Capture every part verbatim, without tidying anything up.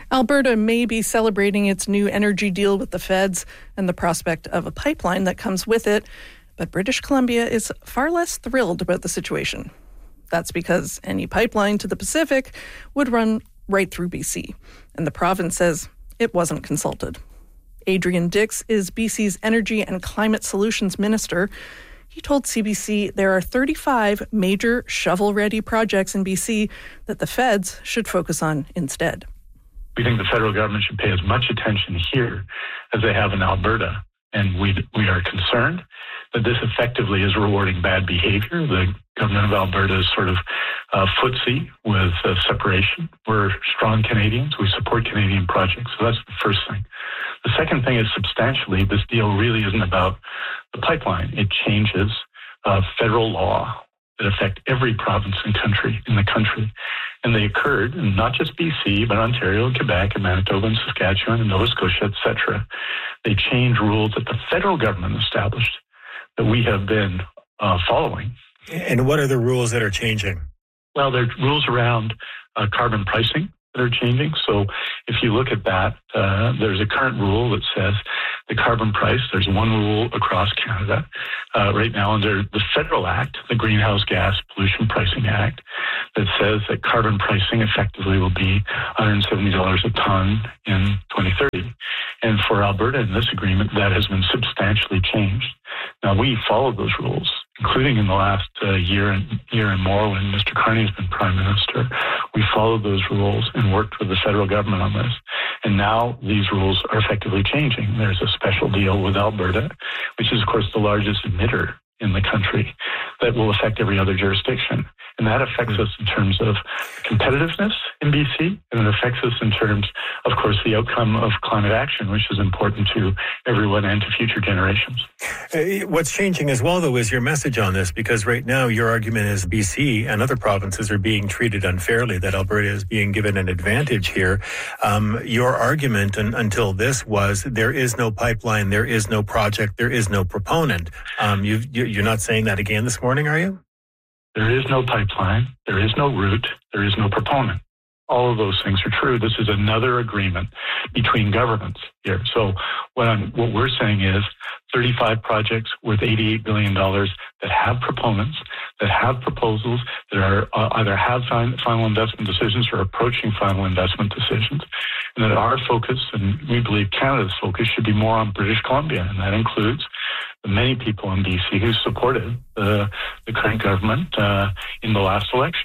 Alberta may be celebrating its new energy deal with the feds and the prospect of a pipeline that comes with it, but British Columbia is far less thrilled about the situation. That's because any pipeline to the Pacific would run right through B C, and the province says it wasn't consulted. Adrian Dix is B C's Energy and Climate Solutions Minister. He told C B C there are thirty-five major shovel-ready projects in B C that the feds should focus on instead. We think the federal government should pay as much attention here as they have in Alberta, and we we are concerned that this effectively is rewarding bad behavior. The government of Alberta is sort of uh, footsie with uh, separation. We're strong Canadians. We support Canadian projects. So that's the first thing. The second thing is substantially, this deal really isn't about the pipeline. It changes uh, federal law that affect every province and country in the country. And they occurred in not just B C, but Ontario and Quebec and Manitoba and Saskatchewan and Nova Scotia, et cetera. They changed rules that the federal government established that we have been uh, following. And what are the rules that are changing? Well, there are rules around uh, carbon pricing that are changing. So if you look at that, uh, there's a current rule that says the carbon price, there's one rule across Canada uh, right now under the federal act, the Greenhouse Gas Pollution Pricing Act, that says that carbon pricing effectively will be one hundred seventy dollars a ton in twenty thirty. And for Alberta in this agreement, that has been substantially changed. Now, we followed those rules, including in the last uh, year and year and more when Mister Carney has been Prime Minister. We followed those rules and worked with the federal government on this. And now these rules are effectively changing. There's a special deal with Alberta, which is, of course, the largest emitter in the country, that will affect every other jurisdiction. And that affects us in terms of competitiveness in B C, and it affects us in terms, of course, the outcome of climate action, which is important to everyone and to future generations. Uh, what's changing as well, though, is your message on this, because right now your argument is B C and other provinces are being treated unfairly, that Alberta is being given an advantage here. Um, your argument un- until this was there is no pipeline, there is no project, there is no proponent. Um, you've, you're not saying that again this morning, are you? There is no pipeline, there is no route, there is no proponent. All of those things are true. This is another agreement between governments here. So what, I'm, what we're saying is thirty-five projects worth eighty-eight billion dollars that have proponents, that have proposals, that are uh, either have final investment decisions or approaching final investment decisions, and that our focus, and we believe Canada's focus, should be more on British Columbia, and that includes the many people in B C who supported the, the current government uh, in the last election.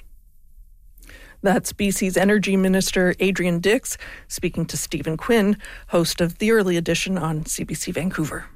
That's B C's Energy Minister Adrian Dix speaking to Stephen Quinn, host of The Early Edition on C B C Vancouver.